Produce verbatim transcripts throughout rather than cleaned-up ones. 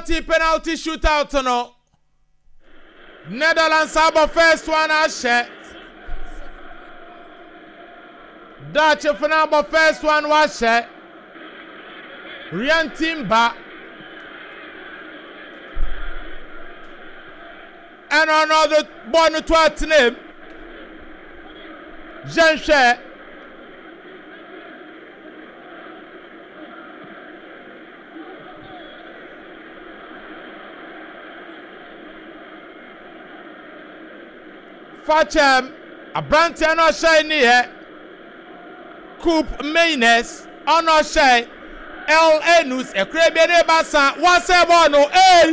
penalty penalty shootout no. Netherlands have first one ashe. Dutch for first one was Ryan Timber. And another born to what name? Jean Shea. Fachem, a branch and a shiny here. Coop Maynes, Honor Shay, L. Enus, a Caribbean Bassa, one Sebono, eh?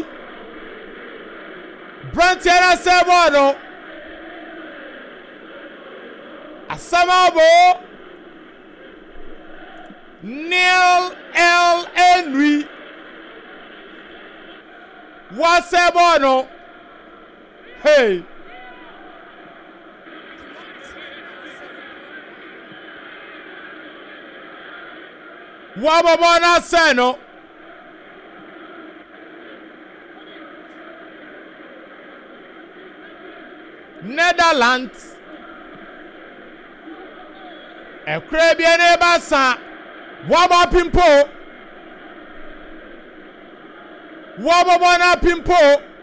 Brantiana Sebono, a Samabo, Neil L. Henry, one Sebono, hey. Wababona Seno Netherlands a Caribbean Bassa Waba Pimpo Wababona Pimpo